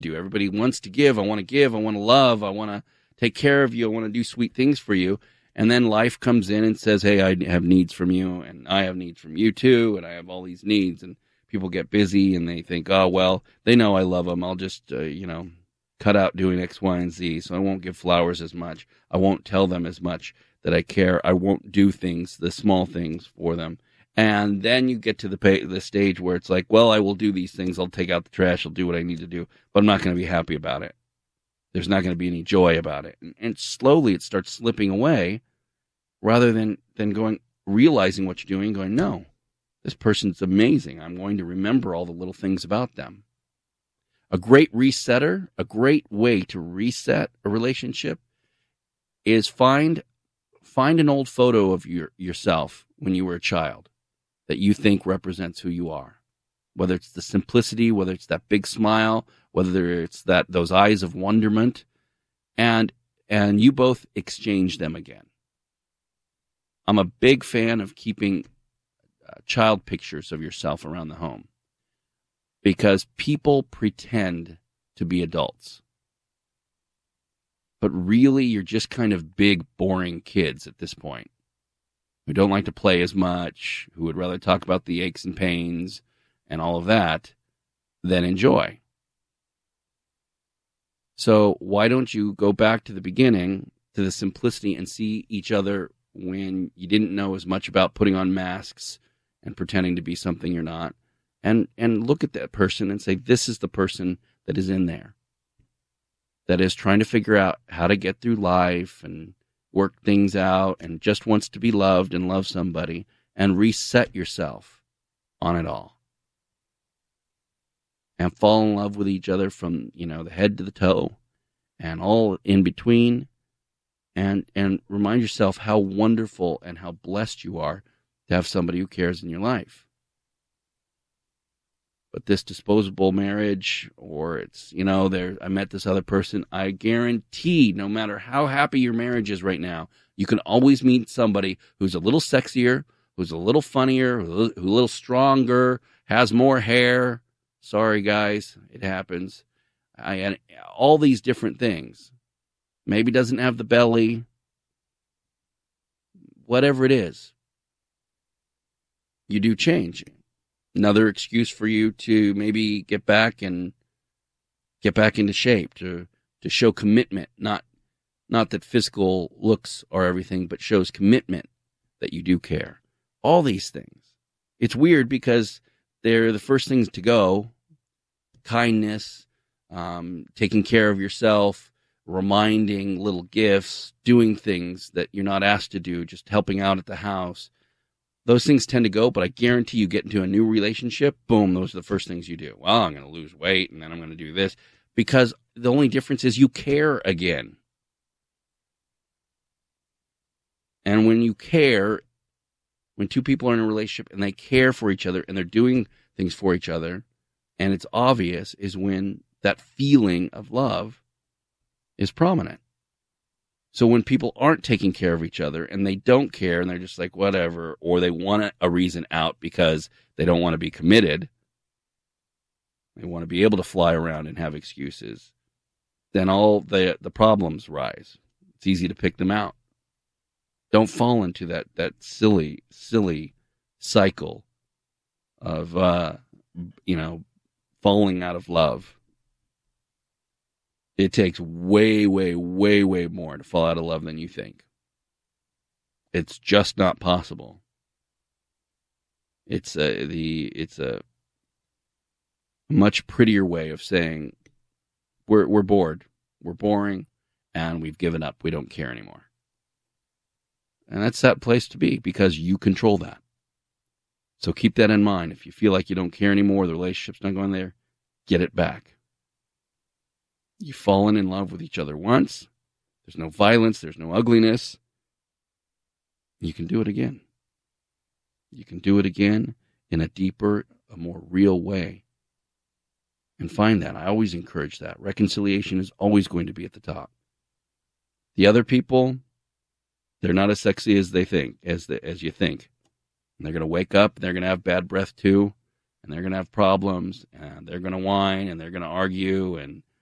do. Everybody wants to give. I want to give. I want to love. I want to take care of you. I want to do sweet things for you. And then life comes in and says, hey, I have needs from you, and I have needs from you too, and I have all these needs. And people get busy, and they think, oh, well, they know I love them. I'll just, cut out doing X, Y, and Z, so I won't give flowers as much. I won't tell them as much that I care. I won't do things, the small things for them. And then you get to the stage where it's like, well, I will do these things. I'll take out the trash. I'll do what I need to do, but I'm not going to be happy about it. There's not going to be any joy about it. And slowly it starts slipping away rather than realizing what you're doing, going, no, this person's amazing. I'm going to remember all the little things about them. A great resetter, a great way to reset a relationship is find an old photo of yourself when you were a child that you think represents who you are. Whether it's the simplicity, whether it's that big smile, whether it's those eyes of wonderment, and you both exchange them again. I'm a big fan of keeping child pictures of yourself around the home because people pretend to be adults. But really, you're just kind of big, boring kids at this point who don't like to play as much, who would rather talk about the aches and pains and all of that than enjoy. So why don't you go back to the beginning, to the simplicity, and see each other when you didn't know as much about putting on masks and pretending to be something you're not, and look at that person and say, this is the person that is in there, that is trying to figure out how to get through life and work things out and just wants to be loved and love somebody, and reset yourself on it all. And fall in love with each other from, the head to the toe and all in between, and remind yourself how wonderful and how blessed you are to have somebody who cares in your life. But this disposable marriage, or it's, I met this other person, I guarantee no matter how happy your marriage is right now, you can always meet somebody who's a little sexier, who's a little funnier, who's a little stronger, has more hair. Sorry, guys, it happens. And all these different things. Maybe doesn't have the belly. Whatever it is, you do change. Another excuse for you to maybe get back into shape, to show commitment. Not that physical looks are everything, but shows commitment that you do care. All these things. It's weird because they're the first things to go. Kindness, taking care of yourself, reminding little gifts, doing things that you're not asked to do, just helping out at the house. Those things tend to go, but I guarantee you get into a new relationship, boom, those are the first things you do. Well, I'm going to lose weight, and then I'm going to do this. Because the only difference is you care again. And when you care, when two people are in a relationship and they care for each other and they're doing things for each other, and it's obvious, is when that feeling of love is prominent. So when people aren't taking care of each other and they don't care and they're just like, whatever, or they want a reason out because they don't want to be committed, they want to be able to fly around and have excuses, then all the problems rise. It's easy to pick them out. Don't fall into that silly cycle of, falling out of love. It takes way, way, way, way more to fall out of love than you think. It's just not possible. It's a much prettier way of saying we're bored, we're boring, and we've given up. We don't care anymore. And that's that place to be because you control that. So keep that in mind. If you feel like you don't care anymore, the relationship's not going there, get it back. You've fallen in love with each other once. There's no violence. There's no ugliness. You can do it again. You can do it again in a deeper, a more real way. And find that. I always encourage that. Reconciliation is always going to be at the top. The other people, they're not as sexy as they think, as you think. And they're going to wake up. They're going to have bad breath too. and they're going to have problems, and they're going to whine, and they're going to argue, and